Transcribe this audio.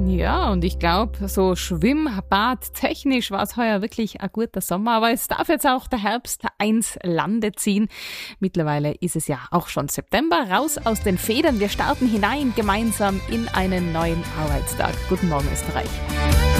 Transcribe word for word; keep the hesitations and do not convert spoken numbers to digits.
Ja, und ich glaube, so Schwimmbad technisch war es heuer wirklich ein guter Sommer, aber es darf jetzt auch der Herbst eins Lande ziehen. Mittlerweile ist es ja auch schon September. Raus aus den Federn, wir starten hinein gemeinsam in einen neuen Arbeitstag. Guten Morgen, Österreich.